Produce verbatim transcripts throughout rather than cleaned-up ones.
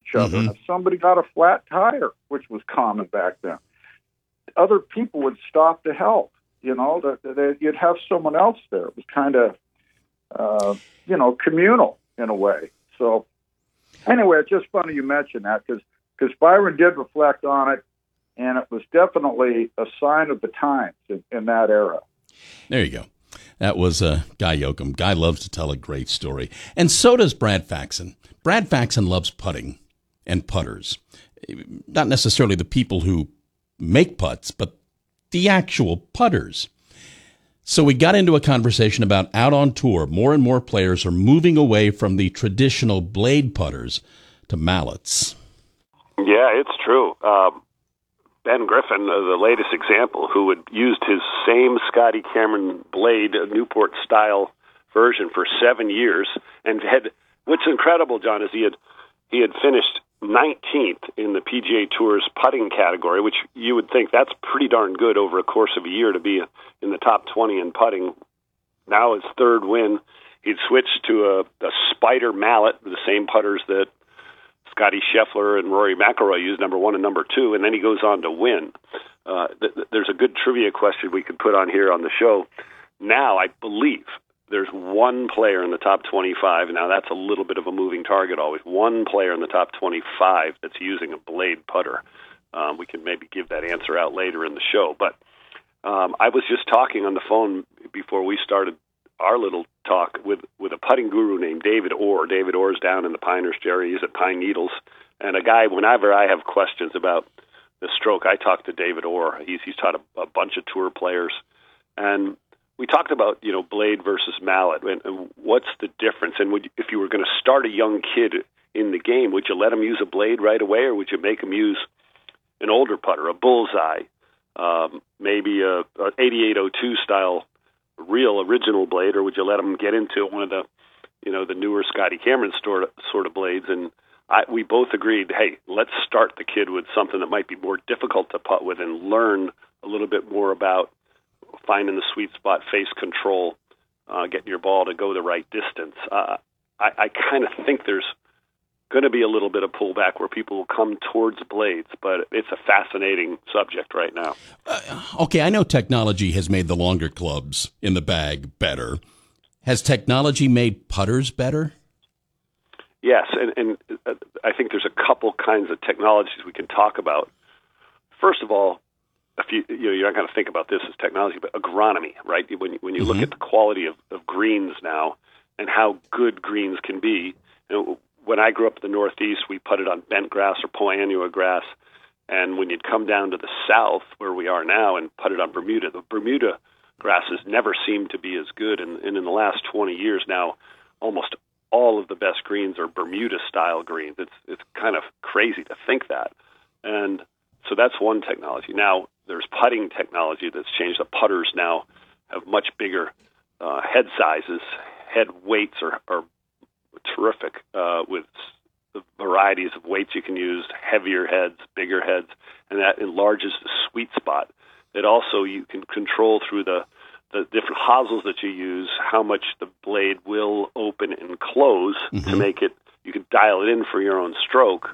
each other. Mm-hmm. And if somebody got a flat tire, which was common back then, other people would stop to help. You know, that, that you'd have someone else there. It was kind of, uh, you know, communal in a way. So anyway, it's just funny you mentioned that because because Byron did reflect on it, and it was definitely a sign of the times in, in that era. There you go. That was uh, Guy Yoakum. Guy loves to tell a great story. And so does Brad Faxon. Brad Faxon loves putting and putters. Not necessarily the people who make putts, but the actual putters. So we got into a conversation about out on tour. More and more players are moving away from the traditional blade putters to mallets. Yeah, it's true. Um, Ben Griffin, uh, the latest example, who had used his same Scotty Cameron blade, a Newport-style version, for seven years, and had, what's incredible, John, is he had he had finished nineteenth in the P G A Tour's putting category, which you would think that's pretty darn good over a course of a year to be in the top twenty in putting. Now his third win, he'd switched to a, a Spider mallet, the same putters that Scotty Scheffler and Rory McIlroy used, number one and number two, and then he goes on to win. Uh, th- th- there's a good trivia question we could put on here on the show. Now, I believe there's one player in the top twenty-five. Now, that's a little bit of a moving target always. One player in the top twenty-five that's using a blade putter. Um, we can maybe give that answer out later in the show. But um, I was just talking on the phone before we started our little talk with, with a putting guru named David Orr. David Orr's down in the Pinehurst area. He's at Pine Needles. And a guy, whenever I have questions about the stroke, I talk to David Orr. He's, he's taught a, a bunch of tour players. And we talked about, you know, blade versus mallet and, and what's the difference. And would you, if you were going to start a young kid in the game, would you let him use a blade right away, or would you make him use an older putter, a bullseye, um, maybe a, a eighty-eight oh two style real original blade, or would you let him get into one of the, you know, the newer Scotty Cameron sort of, sort of blades? And I, we both agreed, hey, let's start the kid with something that might be more difficult to putt with and learn a little bit more about finding the sweet spot, face control, uh, getting your ball to go the right distance. Uh, I, I kind of think there's going to be a little bit of pullback where people will come towards blades, but it's a fascinating subject right now. Uh, okay, I know technology has made the longer clubs in the bag better. Has technology made putters better? Yes, and, and uh, I think there's a couple kinds of technologies we can talk about. First of all, if you, you know, you're not going to think about this as technology, but agronomy, right? When you, when you mm-hmm. look at the quality of, of greens now and how good greens can be, you know, when I grew up in the Northeast, we putted on bent grass or Poa annua grass, and when you'd come down to the South, where we are now, and putted on Bermuda, the Bermuda grasses never seemed to be as good, and, and in the last twenty years now, almost all of the best greens are Bermuda-style greens. It's it's kind of crazy to think that, and so that's one technology. Now, there's putting technology that's changed. The putters now have much bigger uh, head sizes. Head weights are, are terrific uh, with the varieties of weights you can use, heavier heads, bigger heads, and that enlarges the sweet spot. It also, you can control through the, the different hosels that you use how much the blade will open and close mm-hmm. to make it, you can dial it in for your own stroke.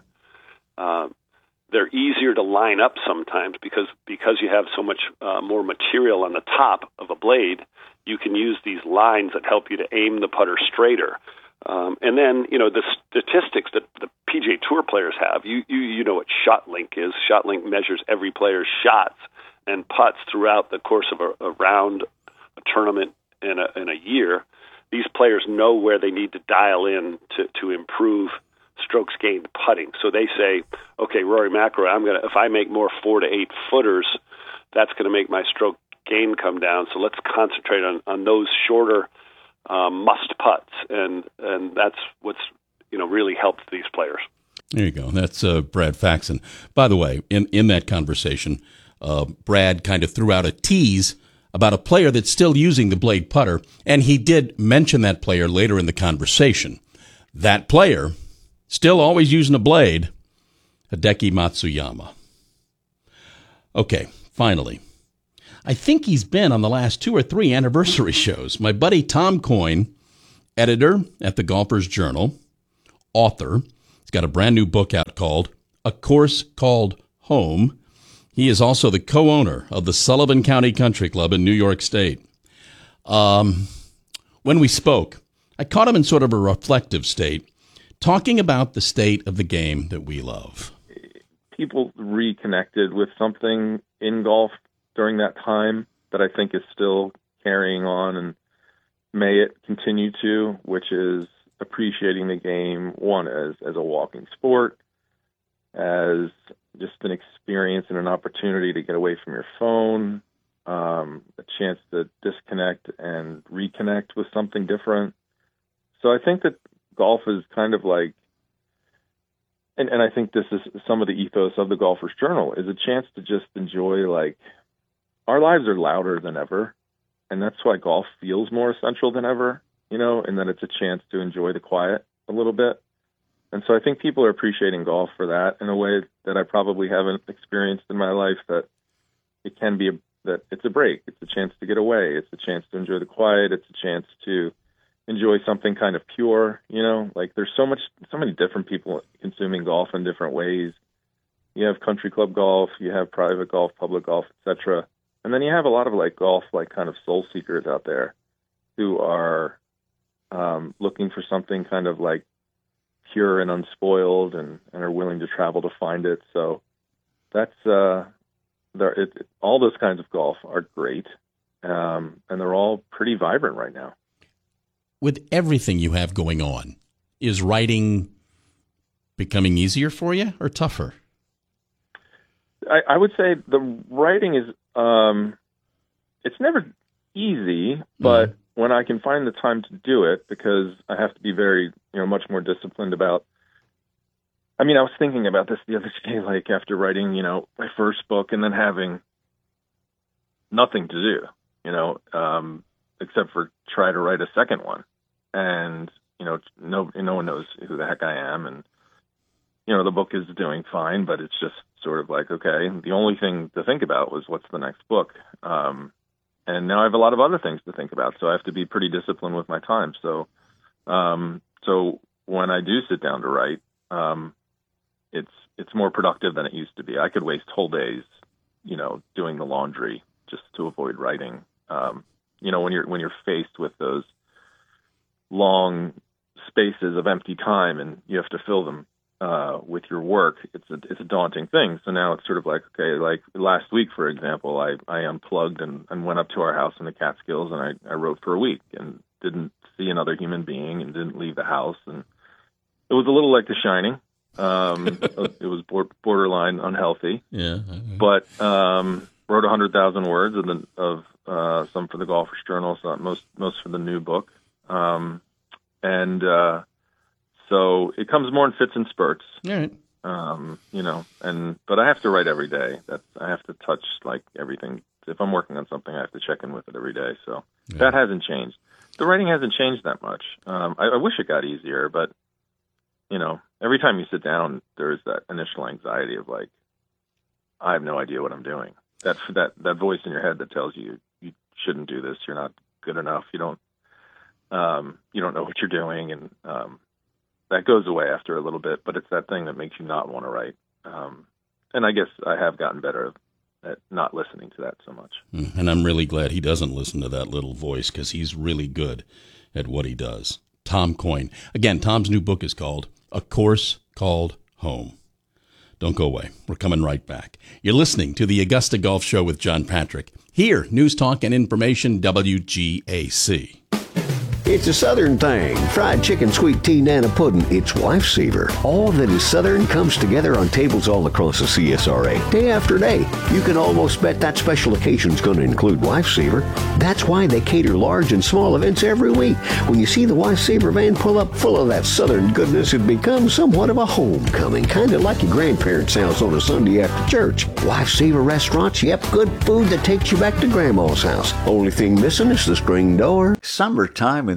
Uh, they're easier to line up sometimes because because you have so much uh, more material on the top of a blade, you can use these lines that help you to aim the putter straighter. Um, and then, you know, the statistics that the P G A Tour players have, you, you you know what ShotLink is. ShotLink measures every player's shots and putts throughout the course of a, a round, a tournament, and a, and a year. These players know where they need to dial in to, to improve strokes gained putting. So they say, okay, Rory McIlroy, I'm gonna if I make more four to eight footers, that's going to make my stroke gain come down. So let's concentrate on, on those shorter Um, must putts, and and that's what's you know really helped these players. There you go. That's uh, Brad Faxon. By the way, in in that conversation, uh, Brad kind of threw out a tease about a player that's still using the blade putter, and he did mention that player later in the conversation. That player, still always using a blade, Hideki Matsuyama. Okay, finally. I think he's been on the last two or three anniversary shows. My buddy Tom Coyne, editor at the Golfers Journal, author. He's got a brand new book out, out called A Course Called Home. He is also the co-owner of the Sullivan County Country Club in New York State. Um, when we spoke, I caught him in sort of a reflective state, talking about the state of the game that we love. People reconnected with something in golf during that time that I think is still carrying on, and may it continue to, which is appreciating the game, one, as, as a walking sport, as just an experience and an opportunity to get away from your phone, um, a chance to disconnect and reconnect with something different. So I think that golf is kind of like, and, and I think this is some of the ethos of the Golfer's Journal, is a chance to just enjoy, like, our lives are louder than ever, and that's why golf feels more essential than ever, you know, and that it's a chance to enjoy the quiet a little bit. And so I think people are appreciating golf for that in a way that I probably haven't experienced in my life, that it can be, a, that it's a break. It's a chance to get away. It's a chance to enjoy the quiet. It's a chance to enjoy something kind of pure, you know, like there's so much, so many different people consuming golf in different ways. You have country club golf, you have private golf, public golf, et cetera. And then you have a lot of like golf, like kind of soul seekers out there who are um, looking for something kind of like pure and unspoiled, and, and are willing to travel to find it. So that's, uh, there, it, it, all those kinds of golf are great. Um, and they're all pretty vibrant right now. With everything you have going on, is writing becoming easier for you or tougher? I, I would say the writing is, um, it's never easy, but mm-hmm. when I can find the time to do it, because I have to be very, you know, much more disciplined about, I mean, I was thinking about this the other day, like after writing, you know, my first book and then having nothing to do, you know, um, except for try to write a second one. And, you know, no, no one knows who the heck I am. And, you know, the book is doing fine, but it's just sort of like, okay, the only thing to think about was what's the next book. Um, and now I have a lot of other things to think about. So I have to be pretty disciplined with my time. So, um, so when I do sit down to write, um, it's, it's more productive than it used to be. I could waste whole days, you know, doing the laundry just to avoid writing. Um, you know, when you're, when you're faced with those long spaces of empty time and you have to fill them uh, with your work, it's a, it's a daunting thing. So now it's sort of like, okay, like last week, for example, I, I unplugged and, and went up to our house in the Catskills, and I, I wrote for a week and didn't see another human being and didn't leave the house. And it was a little like The Shining. Um, it was borderline unhealthy. Yeah. But um, wrote one hundred thousand words of, the, of uh, some for the Golfer's Journal, so most, most for the new book. Um, and, uh, so it comes more in fits and spurts, All right. um, you know, and, but I have to write every day. That's, I have to touch like everything. If I'm working on something, I have to check in with it every day. So yeah. That hasn't changed. The writing hasn't changed that much. Um, I, I wish it got easier, but you know, every time you sit down, there's that initial anxiety of like, I have no idea what I'm doing. That, that, that voice in your head that tells you, you shouldn't do this. You're not good enough. You don't, Um, you don't know what you're doing, and um, that goes away after a little bit, but it's that thing that makes you not want to write. Um, and I guess I have gotten better at not listening to that so much. And I'm really glad he doesn't listen to that little voice, because he's really good at what he does. Tom Coyne. Again, Tom's new book is called A Course Called Home. Don't go away. We're coming right back. You're listening to the Augusta Golf Show with John Patrick. Here, News Talk and Information, W G A C. It's a Southern thing. Fried chicken, sweet tea, nana pudding. It's Lifesaver. All that is Southern comes together on tables all across the C S R A, day after day. You can almost bet that special occasion's going to include Lifesaver. That's why they cater large and small events every week. When you see the Lifesaver van pull up full of that Southern goodness, it becomes somewhat of a homecoming, kind of like your grandparents' house on a Sunday after church. Lifesaver restaurants, yep, good food that takes you back to Grandma's house. Only thing missing is the screen door. Summertime in the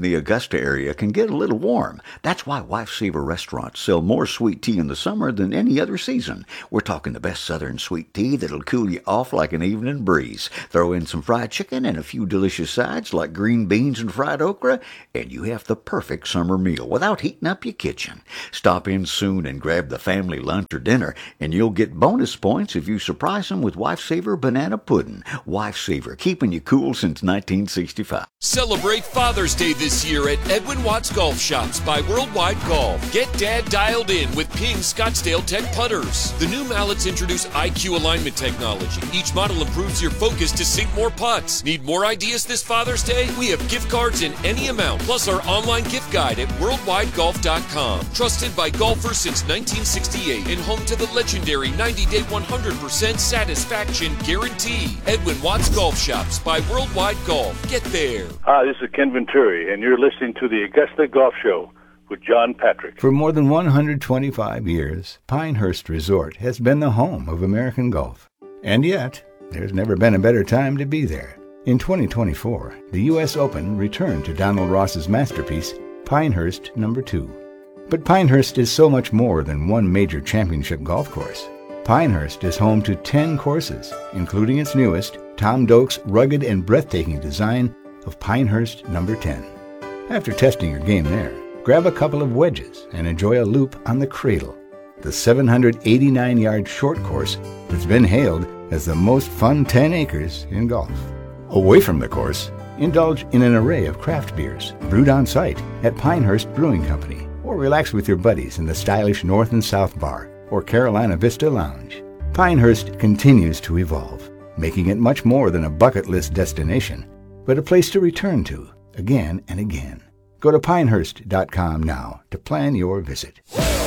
the Augusta area can get a little warm. That's why Lifesaver restaurants sell more sweet tea in the summer than any other season. We're talking the best southern sweet tea that'll cool you off like an evening breeze. Throw in some fried chicken and a few delicious sides like green beans and fried okra, and you have the perfect summer meal without heating up your kitchen. Stop in soon and grab the family lunch or dinner, and you'll get bonus points if you surprise them with Lifesaver Banana Pudding. Lifesaver, keeping you cool since nineteen sixty-five. Celebrate Father's Day this year at Edwin Watts Golf Shops by Worldwide Golf. Get Dad dialed in with Ping Scottsdale Tech putters. The new mallets introduce I Q alignment technology. Each model improves your focus to sink more putts. Need more ideas this Father's Day? We have gift cards in any amount, plus our online gift guide at worldwide golf dot com. Trusted by golfers since nineteen sixty-eight and home to the legendary ninety-day one hundred percent satisfaction guarantee. Edwin Watts Golf Shops by Worldwide Golf. Get there. Hi, this is Ken Venturi, and you're listening to the Augusta Golf Show with John Patrick. For more than one hundred twenty-five years, Pinehurst Resort has been the home of American golf. And yet, there's never been a better time to be there. In twenty twenty-four, the U S Open returned to Donald Ross's masterpiece, Pinehurst Number two. But Pinehurst is so much more than one major championship golf course. Pinehurst is home to ten courses, including its newest, Tom Doak's rugged and breathtaking design of Pinehurst Number ten. After testing your game there, grab a couple of wedges and enjoy a loop on the Cradle, the seven hundred eighty-nine yard short course that's been hailed as the most fun ten acres in golf. Away from the course, indulge in an array of craft beers brewed on site at Pinehurst Brewing Company, or relax with your buddies in the stylish North and South Bar or Carolina Vista Lounge. Pinehurst continues to evolve, making it much more than a bucket list destination, but a place to return to again and again. Go to pinehurst dot com now to plan your visit.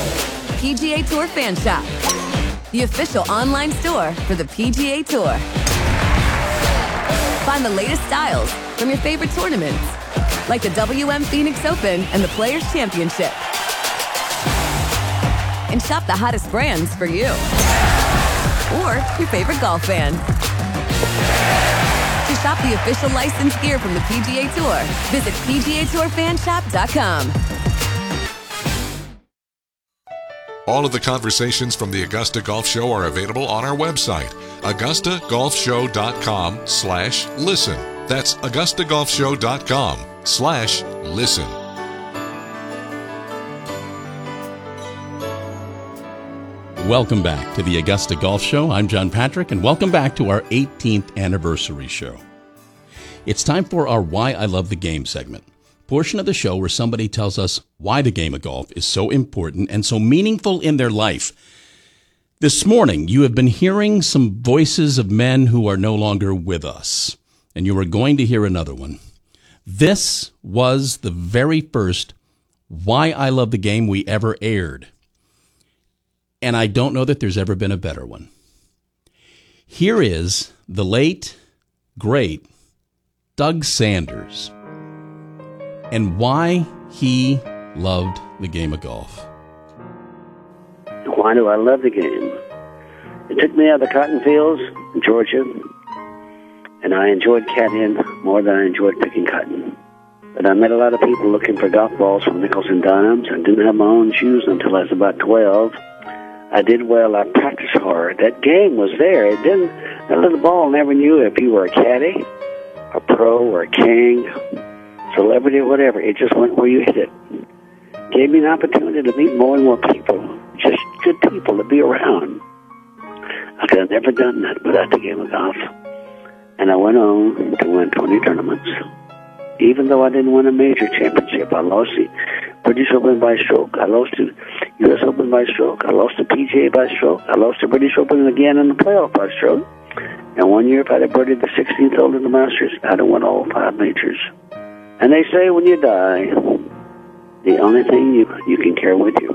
P G A Tour Fan Shop, the official online store for the P G A Tour. Find the latest styles from your favorite tournaments, like the W M Phoenix Open and the Players Championship. And shop the hottest brands for you or your favorite golf fan. To shop the official licensed gear from the P G A Tour, visit P G A Tour Fan Shop dot com. All of the conversations from the Augusta Golf Show are available on our website, augusta golf show dot com slash listen. That's augusta golf show dot com slash listen. Welcome back to the Augusta Golf Show. I'm John Patrick, and welcome back to our eighteenth anniversary show. It's time for our Why I Love the Game segment, portion of the show where somebody tells us why the game of golf is so important and so meaningful in their life. This morning, you have been hearing some voices of men who are no longer with us, and you are going to hear another one. This was the very first Why I Love the Game we ever aired. And I don't know that there's ever been a better one. Here is the late, great Doug Sanders and why he loved the game of golf. Why do I love the game? It took me out of the cotton fields in Georgia, and I enjoyed caddying more than I enjoyed picking cotton. But I met a lot of people looking for golf balls from nickels and dimes. I didn't have my own shoes until I was about twelve. I did well. I practiced hard. That game was there. It didn't. That little ball never knew if you were a caddy, a pro, or a king, celebrity, or whatever. It just went where you hit it. Gave me an opportunity to meet more and more people, just good people to be around. I could have never done that without the game of golf. And I went on to win twenty tournaments. Even though I didn't win a major championship, I lost the British Open by stroke. I lost the U S Open by stroke. I lost the P G A by stroke. I lost the British Open again in the playoff by stroke. And one year, if I'd have birdied the sixteenth hole in the Masters, I'd have won all five majors. And they say when you die, the only thing you, you can carry with you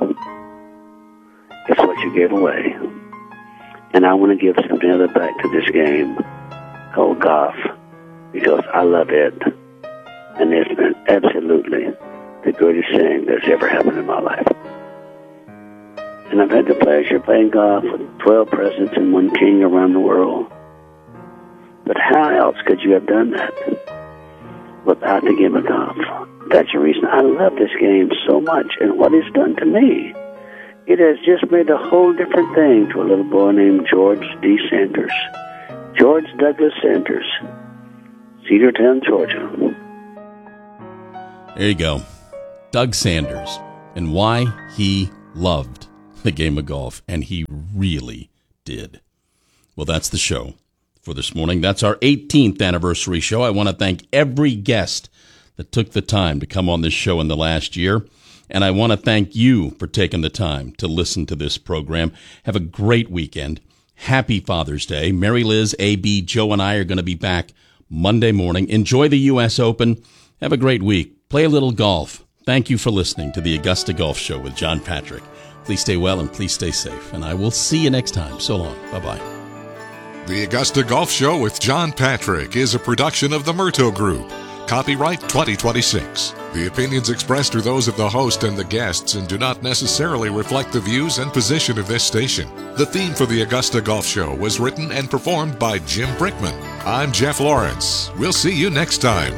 is what you gave away. And I want to give something other back to this game called golf, because I love it. And it's been absolutely the greatest thing that's ever happened in my life. And I've had the pleasure of playing golf with twelve presidents and one king around the world. But how else could you have done that without the game of golf? That's the reason I love this game so much and what it's done to me. It has just made a whole different thing to a little boy named George D. Sanders. George Douglas Sanders, Cedartown, Georgia. There you go. Doug Sanders, and why he loved the game of golf, and he really did. Well, that's the show for this morning. That's our eighteenth anniversary show. I want to thank every guest that took the time to come on this show in the last year, and I want to thank you for taking the time to listen to this program. Have a great weekend. Happy Father's Day. Mary Liz, A B, Joe, and I are going to be back Monday morning. Enjoy the U S Open. Have a great week. Play a little golf. Thank you for listening to the Augusta Golf Show with John Patrick. Please stay well and please stay safe. And I will see you next time. So long. Bye-bye. The Augusta Golf Show with John Patrick is a production of the Murto Group. Copyright twenty twenty-six. The opinions expressed are those of the host and the guests and do not necessarily reflect the views and position of this station. The theme for the Augusta Golf Show was written and performed by Jim Brickman. I'm Jeff Lawrence. We'll see you next time.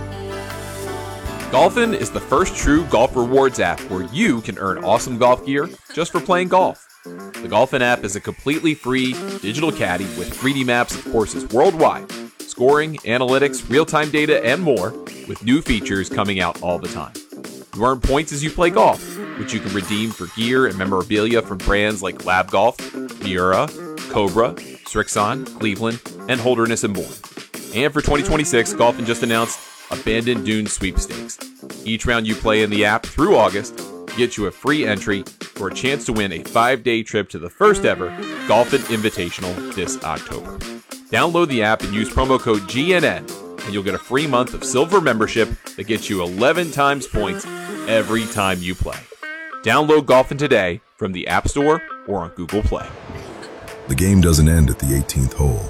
Golfin is the first true golf rewards app where you can earn awesome golf gear just for playing golf. The Golfin app is a completely free digital caddy with three D maps of courses worldwide, scoring, analytics, real-time data, and more, with new features coming out all the time. You earn points as you play golf, which you can redeem for gear and memorabilia from brands like Lab Golf, Miura, Cobra, Srixon, Cleveland, and Holderness and Bourne. And for twenty twenty-six, Golfin just announced Abandoned Dunes Sweepstakes. Each round you play in the app through August gets you a free entry for a chance to win a five-day trip to the first ever Golfin Invitational this October. Download the app and use promo code G N N, and you'll get a free month of silver membership that gets you eleven times points every time you play. Download Golfin today from the App Store or on Google Play. The game doesn't end at the eighteenth hole.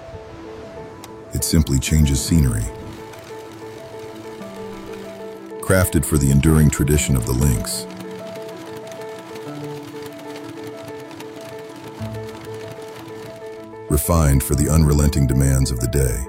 It simply changes scenery. Crafted for the enduring tradition of the links. Refined for the unrelenting demands of the day.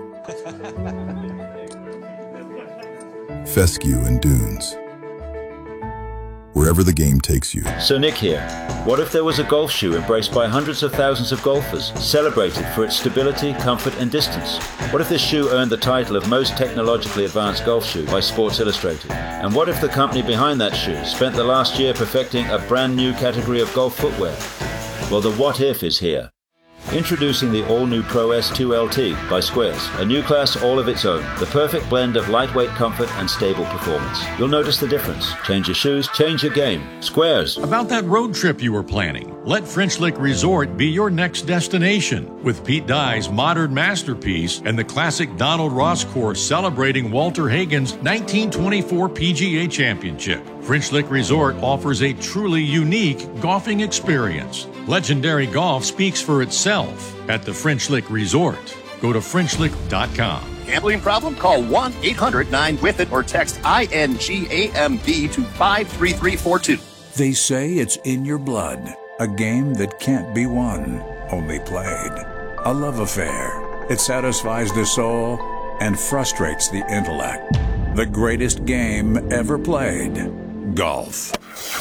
Fescue and Dunes. Wherever the game takes you. So Nick here. What if there was a golf shoe embraced by hundreds of thousands of golfers, celebrated for its stability, comfort, and distance? What if this shoe earned the title of most technologically advanced golf shoe by Sports Illustrated? And what if the company behind that shoe spent the last year perfecting a brand new category of golf footwear? Well, the what if is here. Introducing the all-new Pro S two L T by Squares, a new class all of its own, the perfect blend of lightweight comfort and stable performance. You'll notice the difference. Change your shoes, change your game. Squares. About that road trip you were planning, let French Lick Resort be your next destination. With Pete Dye's modern masterpiece and the classic Donald Ross course celebrating Walter Hagen's nineteen twenty-four P G A Championship. French Lick Resort offers a truly unique golfing experience. Legendary golf speaks for itself at the French Lick Resort. Go to French Lick dot com. Gambling problem? Call one eight hundred nine with it or text I N G A M B to five three three four two. They say it's in your blood. A game that can't be won, only played. A love affair. It satisfies the soul and frustrates the intellect. The greatest game ever played. Golf.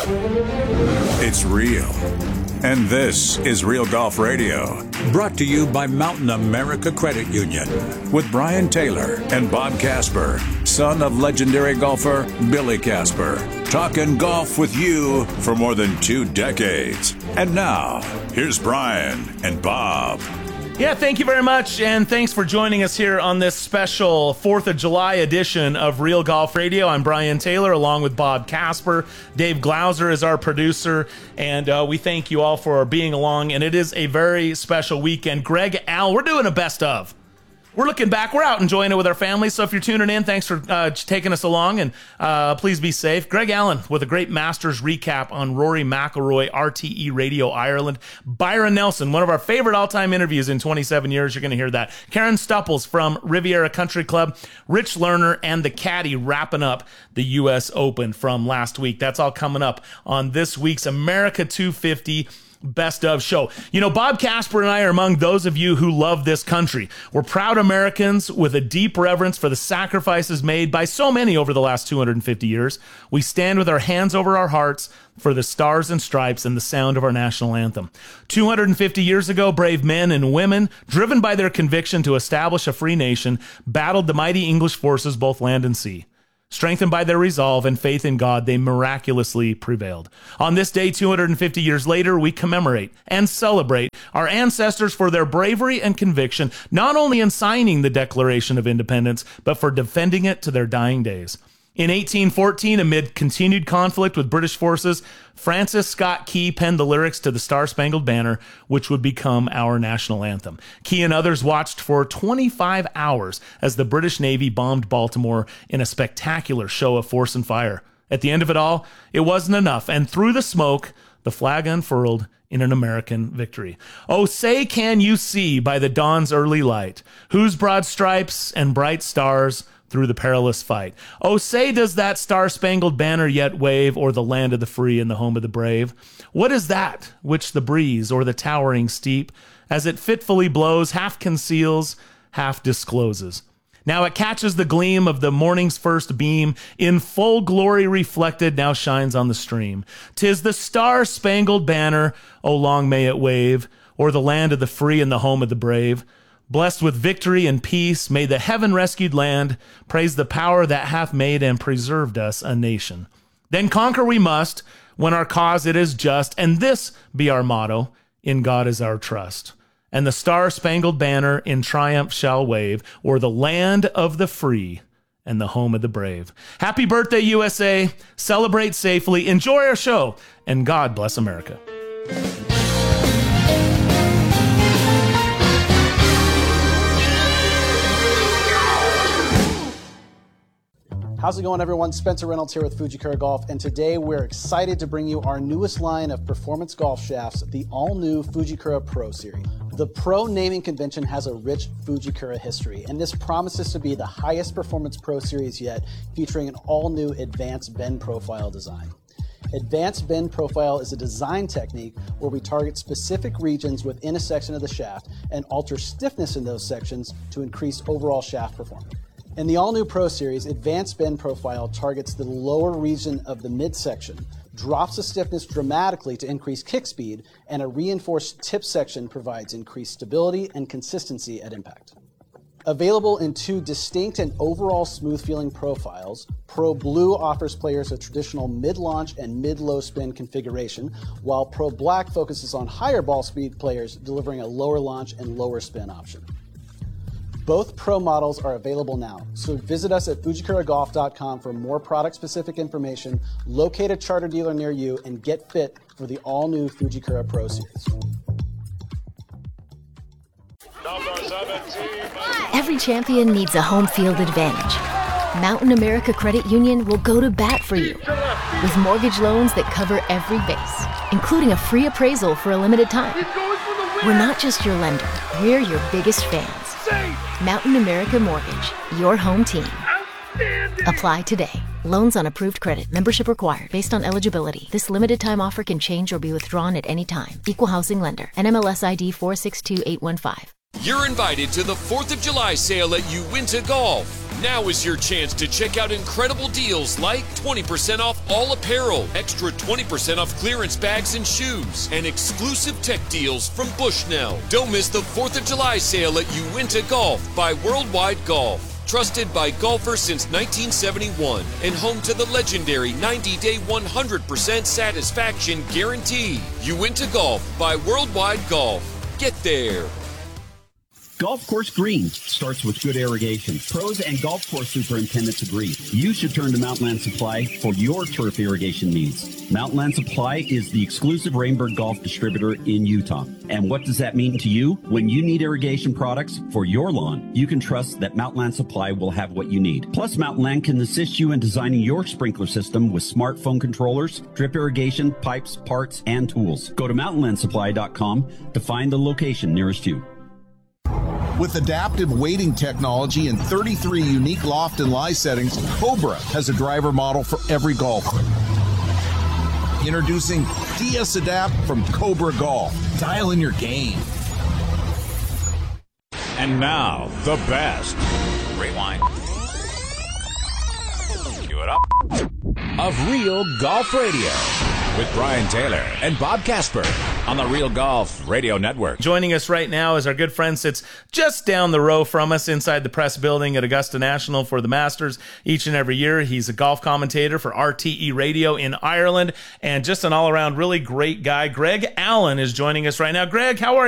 It's real. And this is Real Golf Radio, brought to you by Mountain America Credit Union, with Brian Taylor and Bob Casper, son of legendary golfer Billy Casper, talking golf with you for more than two decades. And now, here's Brian and Bob. Yeah, thank you very much, and thanks for joining us here on this special fourth of July edition of Real Golf Radio. I'm Brian Taylor, along with Bob Casper. Dave Glauser is our producer, and uh, we thank you all for being along, and it is a very special weekend. Greg, Al, we're doing a best of. We're looking back. We're out enjoying it with our families. So if you're tuning in, thanks for uh, taking us along, and uh, please be safe. Greg Allen with a great Masters recap on Rory McIlroy, R T E Radio Ireland. Byron Nelson, one of our favorite all-time interviews in twenty-seven years. You're going to hear that. Karen Stupples from Riviera Country Club. Rich Lerner and the Caddy wrapping up the U S Open from last week. That's all coming up on this week's America two fifty Best of show. You know, Bob Casper and I are among those of you who love this country. We're proud Americans with a deep reverence for the sacrifices made by so many over the last two hundred fifty years. We stand with our hands over our hearts for the stars and stripes and the sound of our national anthem. two hundred fifty years ago, brave men and women, driven by their conviction to establish a free nation, battled the mighty English forces both land and sea. Strengthened by their resolve and faith in God, they miraculously prevailed. On this day, two hundred fifty years later, we commemorate and celebrate our ancestors for their bravery and conviction, not only in signing the Declaration of Independence, but for defending it to their dying days. In eighteen fourteen, amid continued conflict with British forces, Francis Scott Key penned the lyrics to the Star-Spangled Banner, which would become our national anthem. Key and others watched for twenty-five hours as the British Navy bombed Baltimore in a spectacular show of force and fire. At the end of it all, it wasn't enough, and through the smoke, the flag unfurled in an American victory. Oh, say can you see by the dawn's early light, whose broad stripes and bright stars through the perilous fight. Oh, say does that star-spangled banner yet wave o'er the land of the free and the home of the brave? What is that which the breeze or the towering steep, as it fitfully blows, half conceals, half discloses? Now it catches the gleam of the morning's first beam, in full glory reflected, now shines on the stream. 'Tis the star-spangled banner, oh long may it wave, o'er the land of the free and the home of the brave. Blessed with victory and peace, may the heaven-rescued land praise the power that hath made and preserved us a nation. Then conquer we must, when our cause it is just, and this be our motto, in God is our trust. And the star-spangled banner in triumph shall wave o'er the land of the free and the home of the brave. Happy birthday, U S A. Celebrate safely, enjoy our show, and God bless America. How's it going, everyone? Spencer Reynolds here with Fujikura Golf, and today we're excited to bring you our newest line of performance golf shafts, the all-new Fujikura Pro Series. The Pro naming convention has a rich Fujikura history, and this promises to be the highest performance Pro Series yet, featuring an all-new advanced bend profile design. Advanced bend profile is a design technique where we target specific regions within a section of the shaft and alter stiffness in those sections to increase overall shaft performance. In the all-new Pro Series, Advanced Bend Profile targets the lower region of the midsection, drops the stiffness dramatically to increase kick speed, and a reinforced tip section provides increased stability and consistency at impact. Available in two distinct and overall smooth-feeling profiles, Pro Blue offers players a traditional mid-launch and mid-low spin configuration, while Pro Black focuses on higher ball speed players, delivering a lower launch and lower spin option. Both Pro models are available now, so visit us at Fujikura Golf dot com for more product-specific information, locate a charter dealer near you, and get fit for the all-new Fujikura Pro Series. Every champion needs a home field advantage. Mountain America Credit Union will go to bat for you with mortgage loans that cover every base, including a free appraisal for a limited time. We're not just your lender, we're your biggest fans. Mountain America Mortgage, your home team. Apply today. Loans on approved credit. Membership required based on eligibility. This limited time offer can change or be withdrawn at any time. Equal housing lender. N M L S I D four six two eight one five. You're invited to the fourth of July sale at Uinta Golf. Now is your chance to check out incredible deals like twenty percent off all apparel, extra twenty percent off clearance bags and shoes, and exclusive tech deals from Bushnell. Don't miss the fourth of July sale at Uinta Golf by Worldwide Golf. Trusted by golfers since nineteen seventy-one and home to the legendary ninety-day one hundred percent satisfaction guarantee. Uinta Golf by Worldwide Golf. Get there. Golf course green starts with good irrigation. Pros and golf course superintendents agree. You should turn to Mountainland Supply for your turf irrigation needs. Mountainland Supply is the exclusive Rainbird Golf distributor in Utah. And what does that mean to you? When you need irrigation products for your lawn, you can trust that Mountainland Supply will have what you need. Plus, Mountainland can assist you in designing your sprinkler system with smartphone controllers, drip irrigation, pipes, parts, and tools. Go to mountainland supply dot com to find the location nearest you. With adaptive weighting technology and thirty-three unique loft and lie settings, Cobra has a driver model for every golfer. Introducing D S Adapt from Cobra Golf. Dial in your game. And now, the best. Rewind. Cue it up. Of Real Golf Radio. With Brian Taylor and Bob Casper on the Real Golf Radio Network. Joining us right now is our good friend, sits just down the row from us inside the press building at Augusta National for the Masters each and every year. He's a golf commentator for R T E Radio in Ireland and just an all-around really great guy. Greg Allen is joining us right now. Greg, how are you?